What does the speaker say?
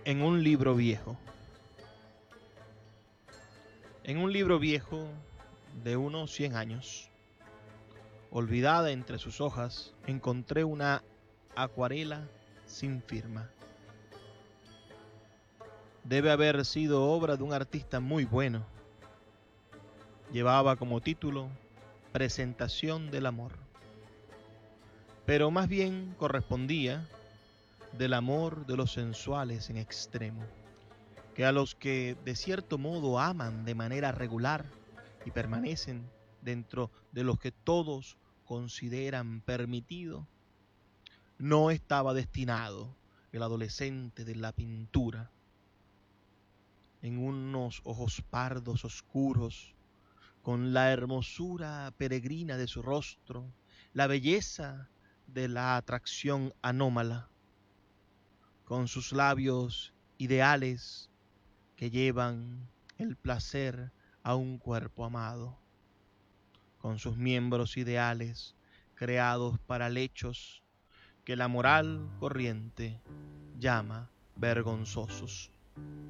En un libro viejo. En un libro viejo de unos 100 años, olvidada entre sus hojas, encontré una acuarela sin firma. Debe haber sido obra de un artista muy bueno. Llevaba como título Presentación del amor, pero más bien correspondía del amor de los sensuales en extremo, que a los que de cierto modo aman de manera regular y permanecen dentro de los que todos consideran permitido, no estaba destinado el adolescente de la pintura. En unos ojos pardos oscuros, con la hermosura peregrina de su rostro, la belleza de la atracción anómala, con sus labios ideales que llevan el placer a un cuerpo amado, con sus miembros ideales creados para lechos que la moral corriente llama vergonzosos.